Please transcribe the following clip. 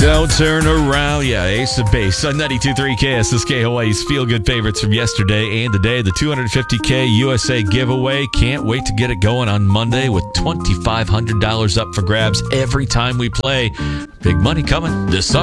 Don't turn around. Yeah, Ace of Base on 92.3 KSSK Hawaii's feel-good favorites from yesterday and today. The $250K USA giveaway. Can't wait to get it going on Monday with $2,500 up for grabs every time we play. Big money coming this summer.